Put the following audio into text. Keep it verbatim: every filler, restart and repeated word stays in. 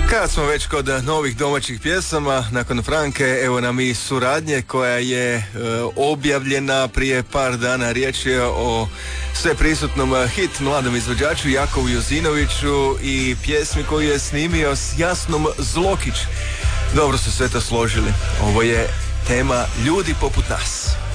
Kad smo već kod novih domaćih pjesama, nakon Franke, evo nam i Suradnje koja je e, objavljena prije par dana. Riječ je o sveprisutnom hit mladom izvođaču Jakovu Jozinoviću i pjesmi koju je snimio s Jasnom Zlokić. Dobro su sve to složili. Ovo je tema Ljudi poput nas.